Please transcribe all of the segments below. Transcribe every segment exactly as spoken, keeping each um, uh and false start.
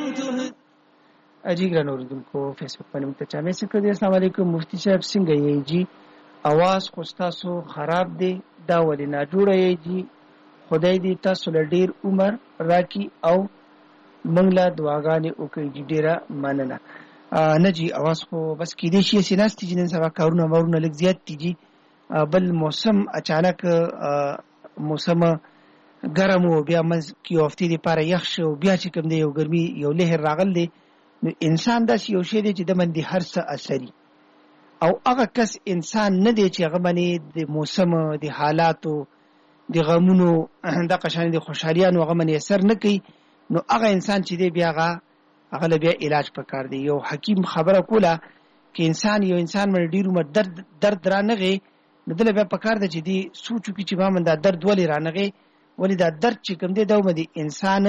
اجي ګران اوریدونکو فیسبوک باندې مونږ ته چا میسج کړی دی. السلام علیکم مفتی صاحب څنګه یې جی؟ اواز خو تاسو خراب دی دا ولې نه جوړه یې جی؟ خدای دې تاسو له ډیر عمر راکړي او موږ له دعاګانې وکړي جی. ډیره مننه. نه جی اواز خو بس کېدای شي چې ناستې جي نن سبا کارونه مارونه لږ زیات دي جي. بل موسم اچانک موسم ګرم و بیا منځ کې یو هفتې دپاره یخ شو بیا چې کوم دی یو ګرمي یو لهر راغل دی نو انسان داسې یو شی دی چې د باندې هر څه اثري او هغه کس انسان نه دی چې هغه باندې د موسم د حالاتو د غمونو دغه شان د خوشحالیانو هغه باندې اثر نه کوي نو هغه انسان چې دی بیا هغه هغه له بیا علاج پکار دی. یو حکیم خبره کوله چې انسان یو انسان باندې ډېر عمر درد درد رانغی نو دله بیا پکار دی چې دی سوچ وکړي چې ما من دا درد ولې رانغی ولې دا درد چې کوم دی دا ومه د انسان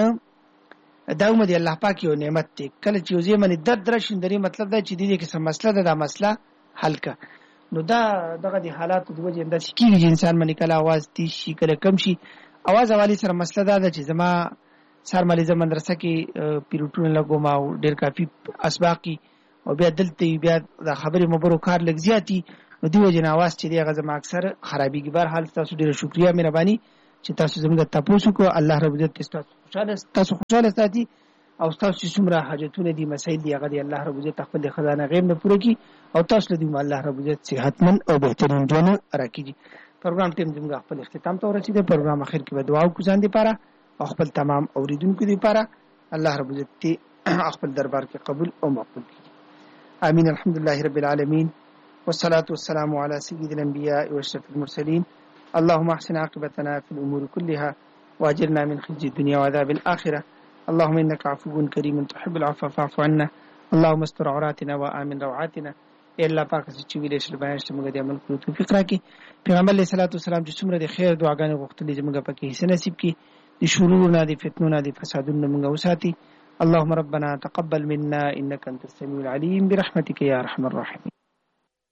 دا ومه د الله پاک یو نعمت دی. کله چې یو ځای باندې درد راشي نو د دې مطلب دا چې دې کې څه مسله ده دا مسله حل کړه. نو دا دغه د حالاتو د وجې همداسې کېږي چې انسان باندې کله اواز تیز شي کله کم شي. اواز حوالې سره مسله دا ده چې زما سر مالې زه مدرسه کې پیروټونه لګوم او ډېر کافي اسباق او بیا دلته بیا د خبرې مبرو کار لږ زیات دي نو دې وجې نه اواز چې دی هغه زما اکثر خرابېږي. بهرحال تاسو ډېره شکریه مهرباني چې تاسو زموږ تپوس وکړو. الله رب عزت تاسو خوشحاله تاسو خوشحاله ساتي او تاسو چې څومره حاجتونه دي مسایل دي هغه دی الله رب عزت خپل خزانه غیب نه پوره کړي او تاسو له دې الله رب عزت صحتمند او بهترین ژوند راکړي. پروګرام ټیم زموږ خپل اختتام ته ورسېده. پروګرام اخر کې به دعا وکړو ځان دپاره او خپل تمام اوریدونکو دپاره. الله رب عزت دې خپل دربار کې قبول او مقبول کړي. امين. الحمدلله رب العالمين والصلاة والسلام على سيد الأنبياء وأشرف المرسلين. اللهم احسن عاقبتنا في الأمور كلها واجرنا من خزي الدنيا وعذاب الآخرة. اللهم إنك عفو كريم تحب العفو فاعف عنا. اللهم استر عوراتنا وآمن روعاتنا. اے الله پاک چې ویلې شل بیان چې موږ دې عمل کړو توفیق راکړي. پیغمبر علیه الصلاۃ والسلام چې څومره د خیر دعاګانې غوښتلې چې موږ پکې حصہ نصیب کړي د شرور نه د فتنو نه د فسادونو موږ وساتي. اللهم ربنا تقبل منا انك انت السميع العليم برحمتك يا ارحم الراحمين.